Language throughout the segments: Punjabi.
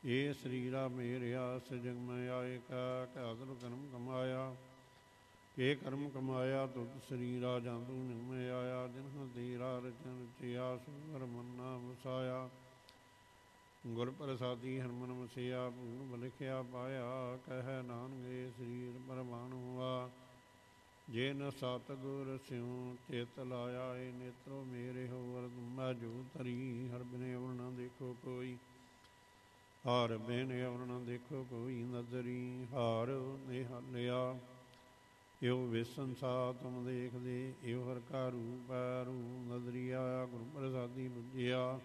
ਇਹ ਸਰੀਰਾ ਮੇਰਿਆ ਸਜਗ ਮੈਂ ਆਏ ਕਾ ਅਦਲ ਕਰਮ ਕਮਾਇਆ। ਇਹ ਕਰਮ ਕਮਾਇਆ ਤੁਧ ਸਰੀਰਾ ਜਾਂਦੂ ਨਿਮੇ ਆਇਆ। ਜਿਨ ਹਦੀਰਾ ਰਚਨ ਰਚਿਆ ਸੁਰ ਮੰਨਾ ਵਸਾਇਆ। ਗੁਰ ਪ੍ਰਸਾਦੀ ਹਰਮਨ ਵਸਿਆ ਭੂਨ ਲਿਖਿਆ ਪਾਇਆ। ਕਹਿ ਨਾਨਕ ਸਰੀਰ ਪਰਵਾਨ ਹੁਆ। ਜੇ ਨ ਸਤ ਗੁਰ ਸਿਉ ਚਿਤ ਲਾਇਆ। ਏ ਨੇਤਰੋ ਮੇਰੇ ਹੋਰ ਤੁਮੈ ਜੋ ਤਰੀ। ਹਰ ਬਿਨੇ ਅਵਰ ਨਾ ਦੇਖੋ ਕੋਈ। ਹਰ ਬਿਨ ਅਵਰ ਨਾ ਦੇਖੋ ਕੋਈ ਨਦਰੀ। ਹਾਰ ਨਿਹਾਲਿਆ ਇਉ ਵਿਸੰਸਾ ਤੁਮ ਦੇਖਦੇ। ਇਉ ਹਰ ਕਾ ਰੂਪ ਹੈ ਰੂਪ ਨਦਰੀ ਆਇਆ। ਗੁਰੂ ਪ੍ਰਸਾਦੀ ਬੁਝਿਆ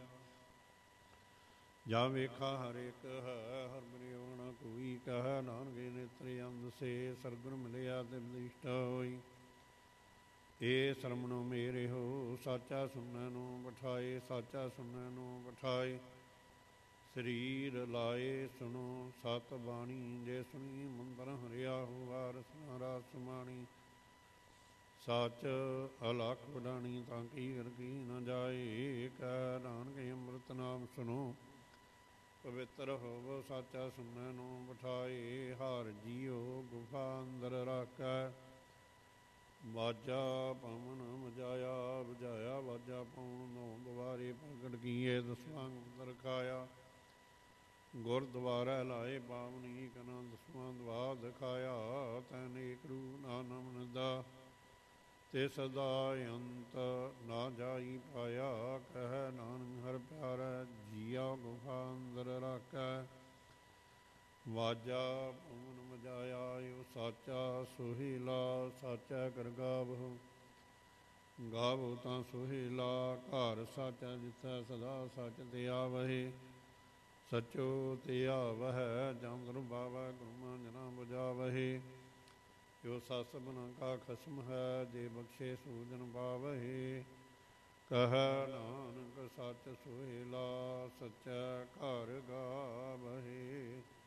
ਜਾ ਵੇਖਾ ਹਰ ਇੱਕ ਹੈ। ਹਰ ਬਿਨ ਅਵਰ ਨਾ ਕੋਈ ਕਹਿ। ਨਾਨਕ ਨੇਤਰ ਅੰਧ ਸੇ ਸਰਗੁਣ ਮਿਲਿਆ ਤੇ ਬਲਿਸ਼ਟ ਹੋਈ। ਇਹ ਸਰਮਣੋ ਮੇਰੇ ਹੋ ਸਾਚਾ ਸੁਣੈ ਨੂੰ ਬਿਠਾਏ। ਸਾਚਾ ਸੁਣੈ ਨੂੰ ਬਿਠਾਏ ਸਰੀਰ ਲਾਏ। ਸੁਣੋ ਸਤ ਬਾਣੀ ਜੇ ਸੁਣੀ ਮੰਤਰ ਹਰਿਆ ਹੋਆ। ਰਸਨਾ ਰਸ ਸਮਾਣੀ ਸੱਚ ਅਲਖ ਵਡਾਣੀ ਤਾਂ ਕੀ ਕਰ ਕੀ ਨ ਜਾਏ। ਕਹਿ ਨਾਨਕ ਅੰਮ੍ਰਿਤ ਨਾਮ ਸੁਣੋ ਪਵਿੱਤਰ ਹੋਵੋ। ਸਾਚਾ ਸੁਣੈ ਨੂੰ ਬਿਠਾਏ ਹਰ ਜੀਓ ਗੁਫਾ ਅੰਦਰ ਰਾਖੈ। ਵਾਜਾ ਪਵਨ ਮਜਾਇਆ ਬੁਝਾਇਆ। ਵਾਜਾ ਪਵਨ ਨੌ ਦੁਆਰੇ ਪ੍ਰਗਟ ਕੀਏ। ਦਸਵਾਂ ਗੁਪਤ ਰਖਾਇਆ। ਗੁਰਦੁਆਰਾ ਲਾਏ ਪਾਵਨੀ ਕਨਾ ਦਸਵਾਂ ਦਵਾ ਦਿਖਾਇਆ। ਤੈਨ ਏਕ ਰੂ ਨਾਨਮ ਨਿਦਾ ਤੇ ਸਦਾ ਅੰਤ ਨਾ ਜਾਈ ਪਾਇਆ। ਕਹਿ ਨਾਨਕ ਹਰ ਪਿਆਰੈ ਜੀਆ ਗੁਫਾ ਅੰਦਰ ਰਾਖੈ। ਵਾਜਾ ਪਵਨ ਮਜਾਇਆ ਏਉ ਸਾਚਾ ਸੁਹੇਲਾ। ਸਾਚਾ ਕਰ ਗਾਵਹੁ ਗਾਵੋ ਤਾਂ ਸੁਹੇਲਾ। ਘਰ ਸਾਚਾ ਜਿੱਥੈ ਸਦਾ ਸੱਚ ਤੇ ਆਵਹਿ। ਸਚੋ ਤੇ ਆਵਹਿ ਜਮ ਗੁਰੂ ਬਾਵੈ ਗੁਰੂਆਂ ਜਨਾ ਬੁਝਾਵਹਿ। ਜੋ ਸਸ ਬਨਾ ਕਾ ਖਸਮ ਹੈ ਜੇ ਬਖਸ਼ੇ ਸੂਜਨ ਪਾਵਹਿ। ਕਹਿ ਨਾਨਕ ਸੱਚ ਸੁਹੇਲਾ ਸਚੈ ਘਰ ਗਾਵਹਿ।